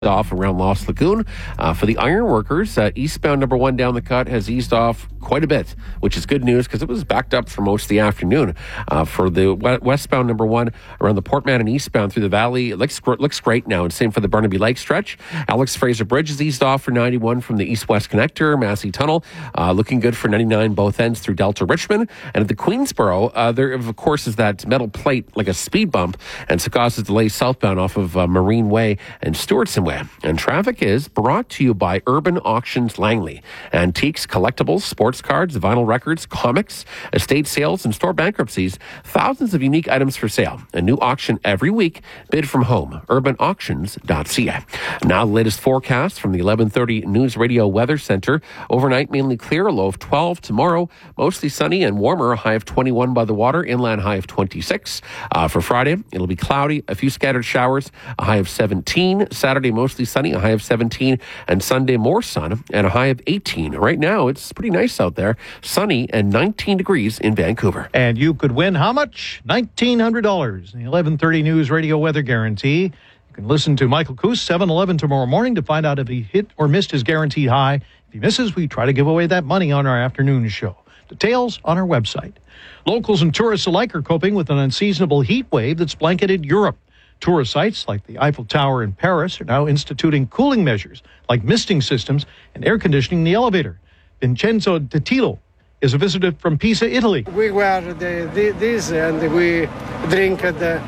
off around Lost Lagoon. For the ironworkers, eastbound number 1 down the cut has eased off quite a bit, which is good news because it was backed up for most of the afternoon. For the westbound number 1 around the Port Mann and eastbound through the valley, it looks great now. And same for the Burnaby Lake stretch. Alex Fraser Bridge is eased off for 91 from the east-west connector. Massey Tunnel looking good for 99 both ends through Delta Richmond. And at the Queensboro, there of course is that metal plate like a speed bump, and so causes delays southbound off of Marine Way and Stewartson Way. And traffic is brought to you by Urban Auctions Langley. Antiques, collectibles, sports cards, vinyl records, comics, estate sales, and store bankruptcies. Thousands of unique items for sale. A new auction every week. Bid from home. UrbanAuctions.ca. Now the latest forecast from the 11:30 News Radio Weather Center. Overnight, mainly clear, a low of 12. Tomorrow, mostly sunny and warmer, a high of 21 by the water, inland high of 26. For Friday, it'll be cloudy, a few scattered showers, a high of 17. Saturday, mostly sunny, a high of 17. And Sunday, more sun, and a high of 18. Right now, it's pretty nice out there. Sunny and 19 degrees in Vancouver. And you could win how much? $1,900. The 11:30 News Radio Weather Guarantee. You can listen to Michael Coos, 7-11 tomorrow morning to find out if he hit or missed his guaranteed high. If he misses, we try to give away that money on our afternoon show. Details on our website. Locals and tourists alike are coping with an unseasonable heat wave that's blanketed Europe. Tourist sites like the Eiffel Tower in Paris are now instituting cooling measures like misting systems and air conditioning in the elevator. Vincenzo De Tilo is a visitor from Pisa, Italy. We wear this and we drank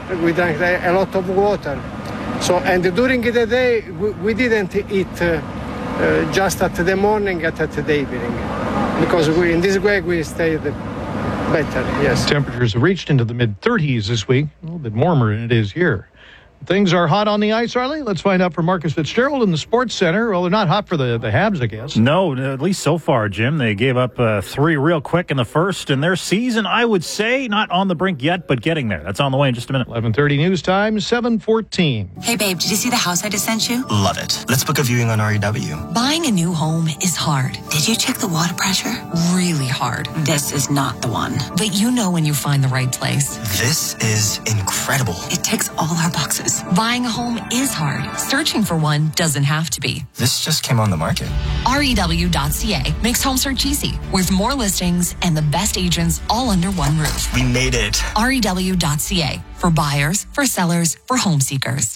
a lot of water. So, and during the day, we didn't eat just at the morning and at the evening. Because in this way we stayed better, yes. Temperatures have reached into the mid-30s this week, a little bit warmer than it is here. Things are hot on the ice, Arlie. Let's find out from Marcus Fitzgerald in the Sports Center. Well, they're not hot for the Habs, I guess. No, at least so far, Jim. They gave up 3 real quick in the first, and their season, I would say, not on the brink yet, but getting there. That's on the way in just a minute. 11:30 news time, 7:14. Hey, babe, did you see the house I just sent you? Love it. Let's book a viewing on REW. Buying a new home is hard. Did you check the water pressure? Really hard. This is not the one. But you know when you find the right place. This is incredible. It ticks all our boxes. Buying a home is hard. Searching for one doesn't have to be. This just came on the market. REW.ca makes home search easy, with more listings and the best agents all under one roof. We made it. REW.ca, for buyers, for sellers, for home seekers.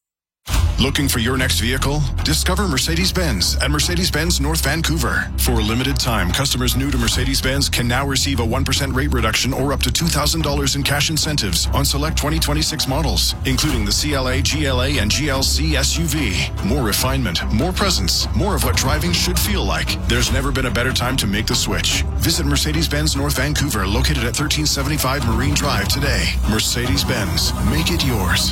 Looking for your next vehicle? Discover Mercedes-Benz at Mercedes-Benz North Vancouver. For a limited time, customers new to Mercedes-Benz can now receive a 1% rate reduction or up to $2,000 in cash incentives on select 2026 models, including the CLA, GLA, and GLC SUV. More refinement, more presence, more of what driving should feel like. There's never been a better time to make the switch. Visit Mercedes-Benz North Vancouver, located at 1375 Marine Drive today. Mercedes-Benz. Make it yours.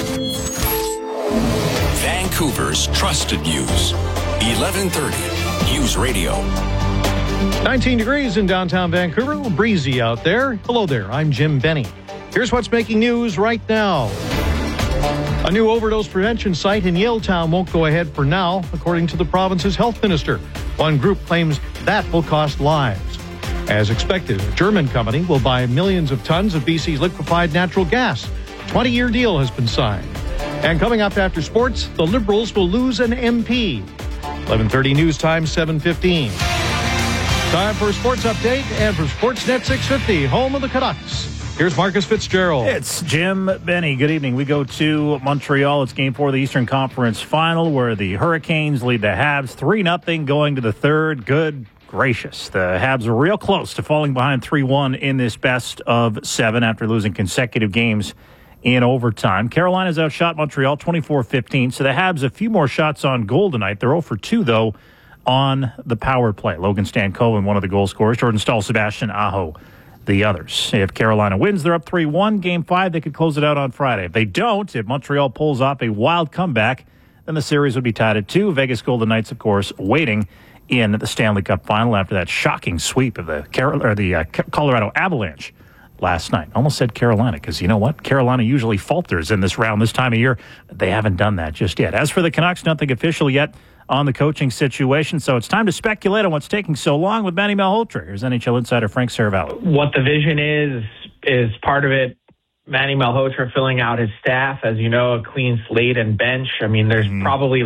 Vancouver's trusted news. 1130 News Radio. 19 degrees in downtown Vancouver. A little breezy out there. Hello there. I'm Jim Benny. Here's what's making news right now. A new overdose prevention site in Yaletown won't go ahead for now, according to the province's health minister. One group claims that will cost lives. As expected, a German company will buy millions of tons of BC's liquefied natural gas. A 20-year deal has been signed. And coming up after sports, the Liberals will lose an MP. 11:30 news time, 7:15. Time for a sports update and for Sportsnet 650, home of the Canucks. Here's Marcus Fitzgerald. It's Jim Benny. Good evening. We go to Montreal. It's Game 4 of the Eastern Conference Final, where the Hurricanes lead the Habs 3-0 going to the third. Good gracious. The Habs are real close to falling behind 3-1 in this best of 7 after losing consecutive games in overtime. Carolina's outshot Montreal 24-15, so the Habs a few more shots on goal tonight. They're 0 for 2, though, on the power play. Logan Stankoven, one of the goal scorers. Jordan Staal, Sebastian Aho, the others. If Carolina wins, they're up 3-1. Game 5, they could close it out on Friday. If they don't, if Montreal pulls off a wild comeback, then the series would be tied at 2. Vegas Golden Knights, of course, waiting in the Stanley Cup Final after that shocking sweep of the Colorado Avalanche last night. Almost said Carolina, because you know what? Carolina usually falters in this round this time of year. They haven't done that just yet. As for the Canucks, nothing official yet on the coaching situation, so it's time to speculate on what's taking so long with Manny Malhotra. Here's NHL insider Frank Seravalli. What the vision is part of it. Manny Malhotra filling out his staff, as you know, a clean slate and bench. I mean, there's probably